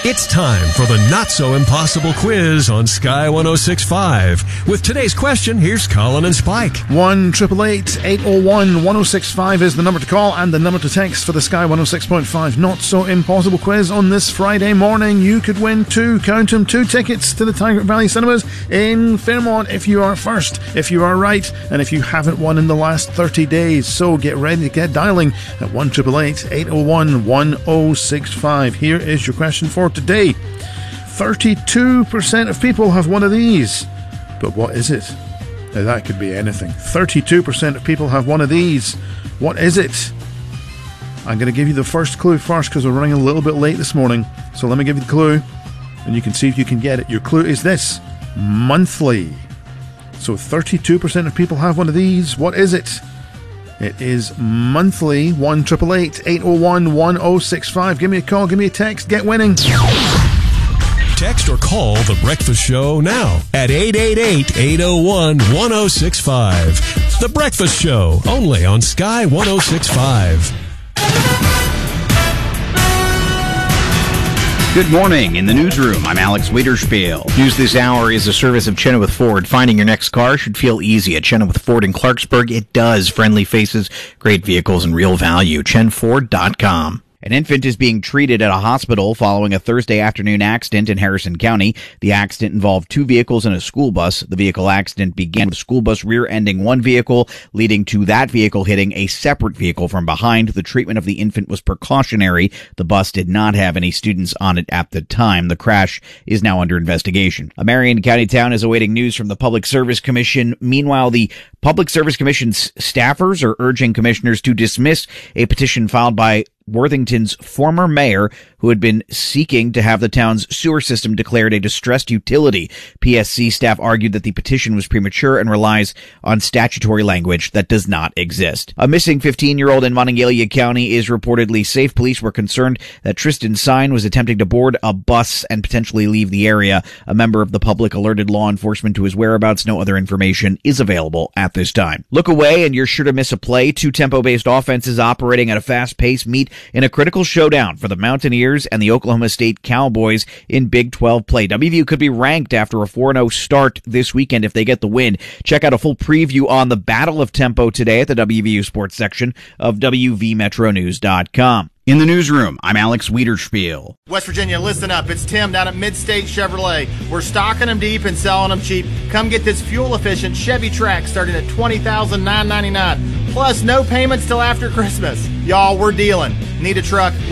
It's time for the Not-So-Impossible quiz on Sky 106.5. With today's question, here's Colin and Spike. 1-888-801-1065 is the number to call and the number to text for the Sky 106.5 Not-So-Impossible quiz on this Friday morning. You could win two tickets to the Tiger Valley Cinemas in Fairmont if you are first, if you are right, and if you haven't won in the last 30 days. So get ready to get dialing at 1-888-801-1065. Here is your question for today. 32% of people have one of these. But what is it? Now that could be anything. 32% of people have one of these. What is it? I'm going to give you the first clue first because we're running a little bit late this morning. So let me give you the clue and you can see if you can get it. Your clue is this: monthly. So 32% of people have one of these. What is it? It is monthly. 1-888-801-1065. Give me a call, give me a text, get winning. Text or call The Breakfast Show now at 888-801-1065. The Breakfast Show, only on Sky 106.5. Good morning. In the newsroom, I'm Alex Wiederspiel. News this hour is a service of Chenoweth Ford. Finding your next car should feel easy. At Chenoweth Ford in Clarksburg, it does. Friendly faces, great vehicles, and real value. ChenFord.com. An infant is being treated at a hospital following a Thursday afternoon accident in Harrison County. The accident involved two vehicles and a school bus. The vehicle accident began with a school bus rear-ending one vehicle, leading to that vehicle hitting a separate vehicle from behind. The treatment of the infant was precautionary. The bus did not have any students on it at the time. The crash is now under investigation. A Marion County town is awaiting news from the Public Service Commission. Meanwhile, the Public Service Commission's staffers are urging commissioners to dismiss a petition filed by Worthington's former mayor, who had been seeking to have the town's sewer system declared a distressed utility. PSC staff argued that the petition was premature and relies on statutory language that does not exist. A missing 15-year-old in Monongalia County is reportedly safe. Police were concerned that Tristan Sine was attempting to board a bus and potentially leave the area. A member of the public alerted law enforcement to his whereabouts. No other information is available at this time. Look away and you're sure to miss a play. Two tempo-based offenses operating at a fast pace meet in a critical showdown for the Mountaineers and the Oklahoma State Cowboys in Big 12 play. WVU could be ranked after a 4-0 start this weekend if they get the win. Check out a full preview on the Battle of Tempo today at the WVU Sports section of WVMetroNews.com. In the newsroom, I'm Alex Wiederspiel. West Virginia, listen up. It's Tim down at Mid-State Chevrolet. We're stocking them deep and selling them cheap. Come get this fuel-efficient Chevy Trax starting at $20,999. Plus, no payments till after Christmas. Y'all, we're dealing. Need a truck?